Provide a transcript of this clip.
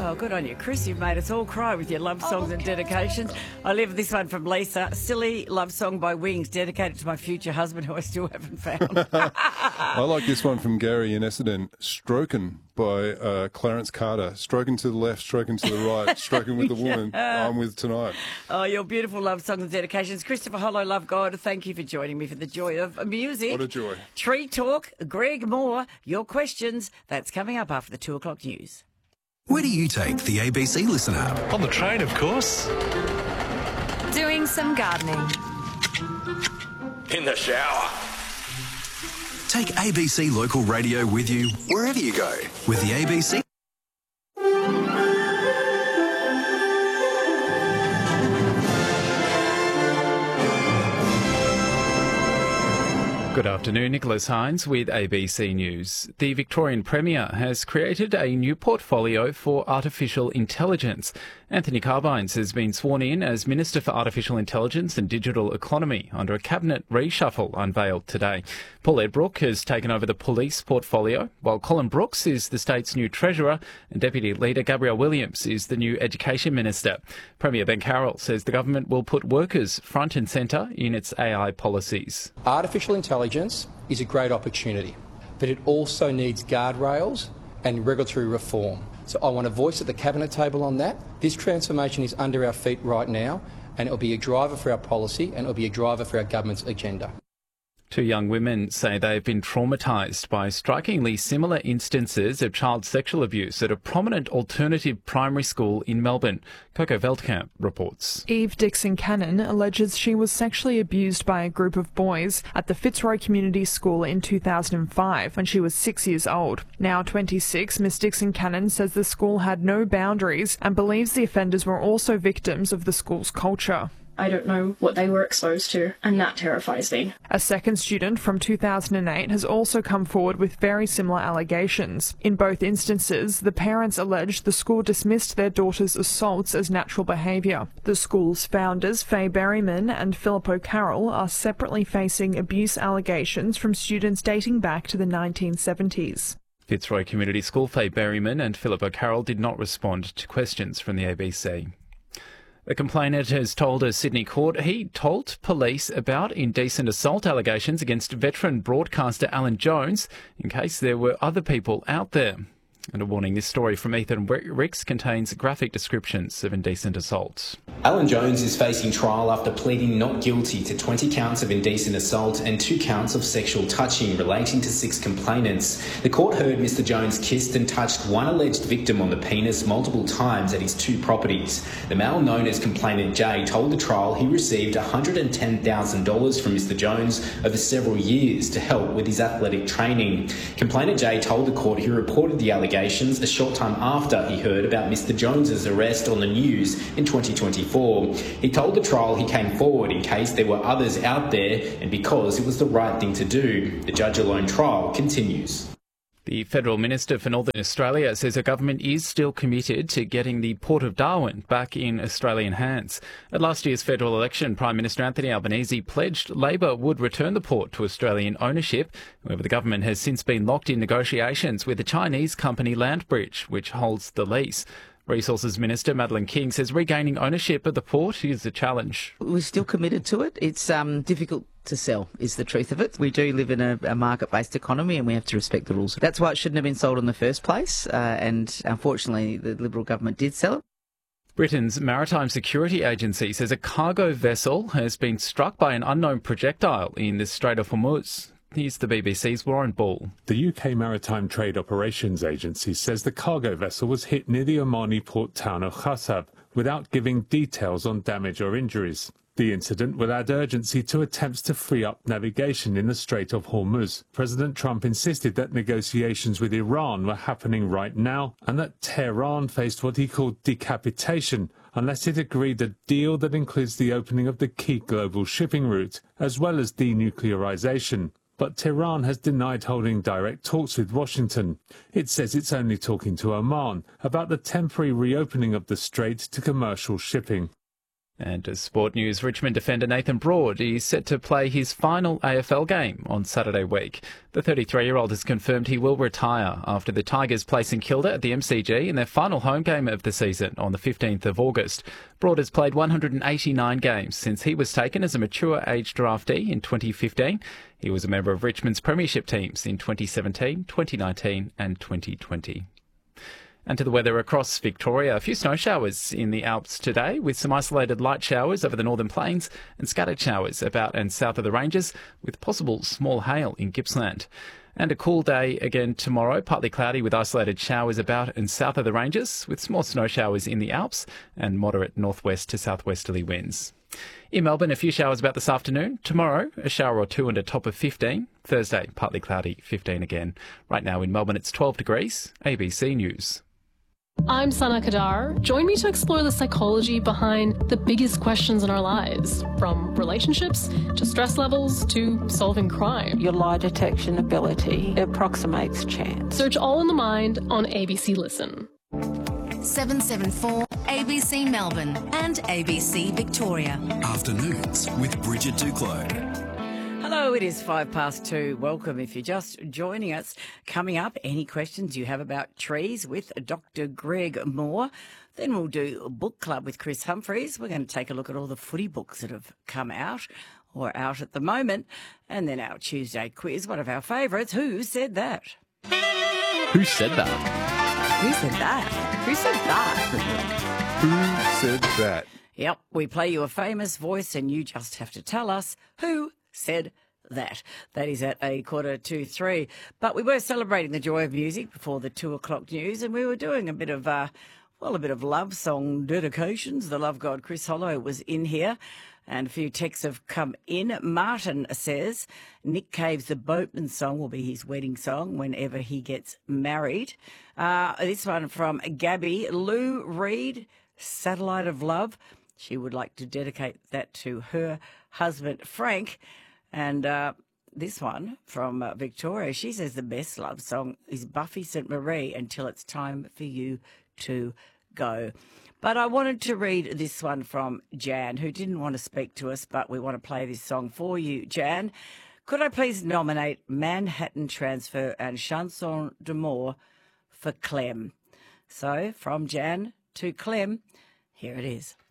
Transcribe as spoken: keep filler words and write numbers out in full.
Oh, good on you, Chris. You've made us all cry with your love songs and dedications. I love this one from Lisa. Silly love song by Wings, dedicated to my future husband, who I still haven't found. I like this one from Gary in Essendon. Strokin' by uh, Clarence Carter. Stroking to the left, stroking to the right, stroking with the woman Yeah. I'm with tonight. Oh, your beautiful love songs and dedications. Christopher Hollow, love God, thank you for joining me for the joy of music. What a joy. Tree Talk, Greg Moore, your questions. That's coming up after the two o'clock news. Where do you take the A B C Listen app? On the train, of course. Doing some gardening. In the shower. Take A B C Local Radio with you wherever you go with the A B C. Good afternoon, Nicholas Hines with A B C News. The Victorian Premier has created a new portfolio for artificial intelligence. Anthony Carbines has been sworn in as Minister for Artificial Intelligence and Digital Economy under a cabinet reshuffle unveiled today. Paul Edbrook has taken over the police portfolio, while Colin Brooks is the state's new Treasurer and Deputy Leader Gabrielle Williams is the new Education Minister. Premier Ben Carroll says the government will put workers front and centre in its A I policies. Artificial intelligence is a great opportunity, but it also needs guardrails and regulatory reform. So I want a voice at the cabinet table on that. This transformation is under our feet right now, and it will be a driver for our policy and it will be a driver for our government's agenda. Two young women say they have been traumatised by strikingly similar instances of child sexual abuse at a prominent alternative primary school in Melbourne. Coco Veldkamp reports. Eve Dixon Cannon alleges she was sexually abused by a group of boys at the Fitzroy Community School in two thousand five when she was six years old. Now twenty-six, Miss Dixon Cannon says the school had no boundaries and believes the offenders were also victims of the school's culture. I don't know what they were exposed to, and that terrifies me. A second student from two thousand eight has also come forward with very similar allegations. In both instances, the parents alleged the school dismissed their daughter's assaults as natural behaviour. The school's founders, Faye Berryman and Philip O'Carroll, are separately facing abuse allegations from students dating back to the nineteen seventies. Fitzroy Community School Faye Berryman and Philip O'Carroll did not respond to questions from the A B C. The complainant has told a Sydney court he told police about indecent assault allegations against veteran broadcaster Alan Jones in case there were other people out there. And a warning, this story from Ethan Ricks contains graphic descriptions of indecent assault. Alan Jones is facing trial after pleading not guilty to twenty counts of indecent assault and two counts of sexual touching relating to six complainants. The court heard Mister Jones kissed and touched one alleged victim on the penis multiple times at his two properties. The male known as Complainant Jay told the trial he received one hundred ten thousand dollars from Mister Jones over several years to help with his athletic training. Complainant Jay told the court he reported the allegations a short time after he heard about Mister Jones's arrest on the news in twenty twenty-four. He told the trial he came forward in case there were others out there and because it was the right thing to do. The judge-alone trial continues. The Federal Minister for Northern Australia says her government is still committed to getting the Port of Darwin back in Australian hands. At last year's federal election, Prime Minister Anthony Albanese pledged Labor would return the port to Australian ownership. However, the government has since been locked in negotiations with the Chinese company Landbridge, which holds the lease. Resources Minister Madeleine King says regaining ownership of the port is a challenge. We're still committed to it. It's um, difficult to sell, is the truth of it. We do live in a, a market-based economy and we have to respect the rules. That's why it shouldn't have been sold in the first place, uh, and unfortunately the Liberal government did sell it. Britain's Maritime Security Agency says a cargo vessel has been struck by an unknown projectile in the Strait of Hormuz. Here's the B B C's Warren Ball. The U K Maritime Trade Operations Agency says the cargo vessel was hit near the Omani port town of Khassab without giving details on damage or injuries. The incident will add urgency to attempts to free up navigation in the Strait of Hormuz. President Trump insisted that negotiations with Iran were happening right now and that Tehran faced what he called decapitation unless it agreed a deal that includes the opening of the key global shipping route as well as denuclearization. But Tehran has denied holding direct talks with Washington. It says it's only talking to Oman about the temporary reopening of the strait to commercial shipping. And as sport news, Richmond defender Nathan Broad is set to play his final A F L game on Saturday week. The thirty-three-year-old has confirmed he will retire after the Tigers placing Kilda at the M C G in their final home game of the season on the fifteenth of August. Broad has played one hundred eighty-nine games since he was taken as a mature age draftee in twenty fifteen. He was a member of Richmond's premiership teams in twenty seventeen, twenty nineteen and twenty twenty. And to the weather across Victoria, a few snow showers in the Alps today with some isolated light showers over the northern plains and scattered showers about and south of the ranges with possible small hail in Gippsland. And a cool day again tomorrow, partly cloudy with isolated showers about and south of the ranges with small snow showers in the Alps and moderate northwest to southwesterly winds. In Melbourne, a few showers about this afternoon. Tomorrow, a shower or two and a top of fifteen. Thursday, partly cloudy, fifteen again. Right now in Melbourne, it's twelve degrees. A B C News. I'm Sana Kadar. Join me to explore the psychology behind the biggest questions in our lives, from relationships to stress levels to solving crime. Your lie detection ability approximates chance. Search All in the Mind on A B C Listen. seven seven four A B C Melbourne and A B C Victoria. Afternoons with Bridget Duclos. Hello, it is five past two. Welcome if you're just joining us. Coming up, any questions you have about trees with Doctor Greg Moore. Then we'll do a book club with Chris Humphreys. We're going to take a look at all the footy books that have come out or out at the moment. And then our Tuesday quiz, one of our favourites. Who said that? Who said that? Who said that? Who said that? Who said that? Yep, we play you a famous voice and you just have to tell us who said that. That is at a quarter to three. But we were celebrating the joy of music before the two o'clock news, and we were doing a bit of, uh, well, a bit of love song dedications. The love god Chris Hollow was in here, and a few texts have come in. Martin says Nick Cave's The Boatman song will be his wedding song whenever he gets married. Uh, this one from Gabby. Lou Reed, Satellite of Love. She would like to dedicate that to her husband, Frank. And uh, this one from uh, Victoria, she says the best love song is Buffy Sainte Marie, Until It's Time for You to Go. But I wanted to read this one from Jan, who didn't want to speak to us, but we want to play this song for you. Jan, could I please nominate Manhattan Transfer and Chanson d'Amour for Clem? So from Jan to Clem, here it is.